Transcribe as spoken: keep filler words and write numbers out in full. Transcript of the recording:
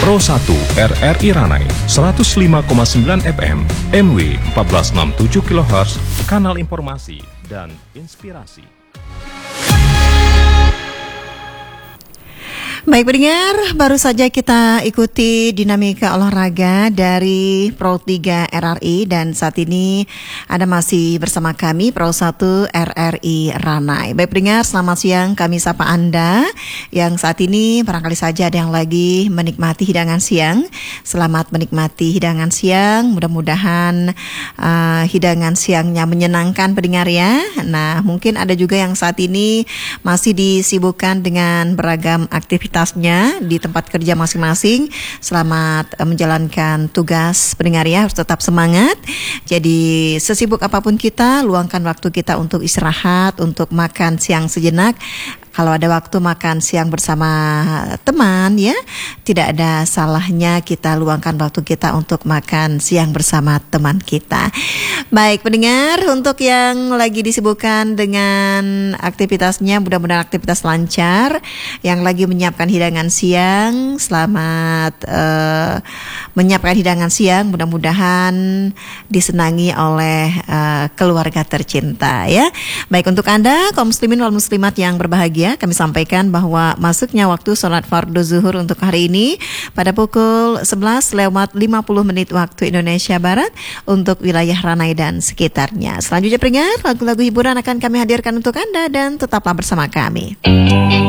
Pro satu R R I Ranai seratus lima koma sembilan F M, M W empat belas enam puluh tujuh kilohertz, kanal informasi dan inspirasi. Baik pendengar, baru saja kita ikuti dinamika olahraga dari Pro tiga R R I dan saat ini Anda masih bersama kami Pro satu R R I Ranai. Baik pendengar, selamat siang, kami sapa Anda yang saat ini barangkali saja ada yang lagi menikmati hidangan siang. Selamat menikmati hidangan siang, mudah-mudahan uh, hidangan siangnya menyenangkan pendengar ya. Nah mungkin ada juga yang saat ini masih disibukkan dengan beragam aktivitas di tempat kerja masing-masing. Selamat menjalankan tugas pendengar ya, harus tetap semangat. Jadi sesibuk apapun kita, luangkan waktu kita untuk istirahat, untuk makan siang sejenak. Kalau ada waktu makan siang bersama teman ya, tidak ada salahnya kita luangkan waktu kita untuk makan siang bersama teman kita. Baik pendengar, untuk yang lagi disibukkan dengan aktivitasnya, mudah-mudahan aktivitas lancar. Yang lagi menyiapkan hidangan siang, selamat uh, menyiapkan hidangan siang, mudah-mudahan disenangi oleh uh, keluarga tercinta ya. Baik, untuk Anda kaum muslimin wal muslimat yang berbahagia, kami sampaikan bahwa masuknya waktu sholat fardu zuhur untuk hari ini pada pukul sebelas lewat lima puluh menit waktu Indonesia Barat untuk wilayah Ranai dan sekitarnya. Selanjutnya pendengar, lagu-lagu hiburan akan kami hadirkan untuk Anda dan tetaplah bersama kami.